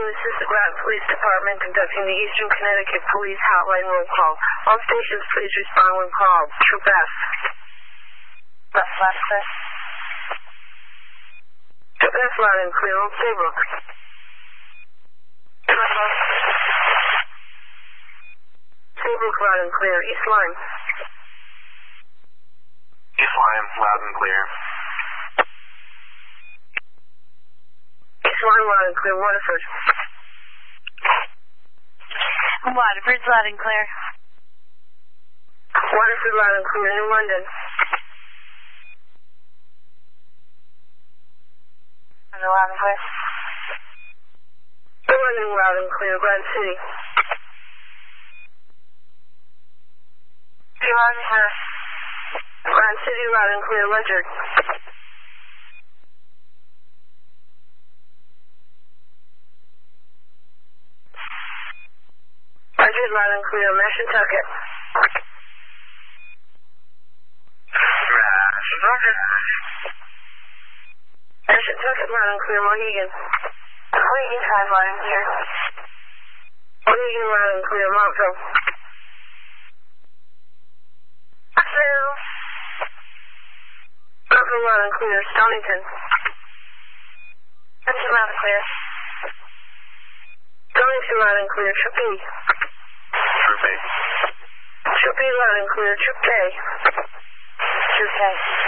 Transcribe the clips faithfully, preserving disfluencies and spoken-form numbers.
Assistant Ground Police Department conducting the Eastern Connecticut Police Hotline roll call. All stations, please respond when called. Troop F. Left, left, sir. Troop F, loud and clear. Old Saybrook. Left, left. Saybrook, loud and clear. East Line. East Line, loud and clear. East Line, loud and clear. Waterford. Waterford's loud and clear. Waterford, loud and clear. New London. Under loud and clear. New London, loud and clear. Grand City. City loud and clear. Grand City, loud and clear. Ledyard. Ledyard, loud and clear. Mashantucket. Mashantucket. Mashantucket, loud and clear. Mohegan. Mohegan, five loud and clear. Mohegan, loud and clear. Montville. Montville. Montville, loud and clear. Stonington. Stonington, loud and clear. Stonington, loud and clear. Troop E. Troop A. Troop E, loud and clear. Troop K. Troop K.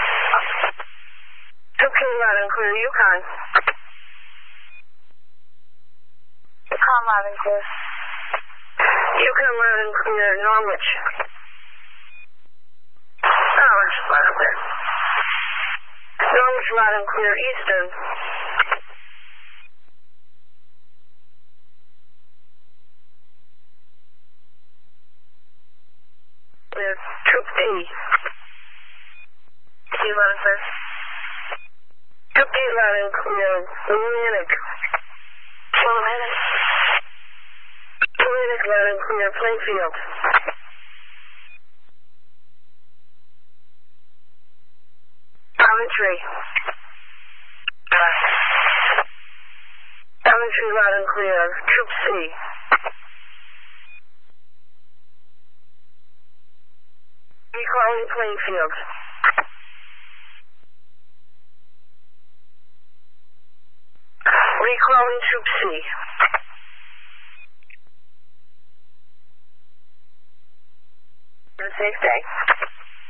Troop K, loud and clear. Yukon. Yukon, loud and clear. Yukon, loud and clear. Norwich. Norwich, loud and clear. Norwich, loud and clear. Eastern. Clear. Troop D. D, loud and clear. Troop D, loud and clear. Williaminic. Williaminic. Williaminic, loud and clear. Plainfield. Coventry. Coventry, loud and clear. Troop C. Recalling Plainfield. Recalling Troop C. Have a safe day.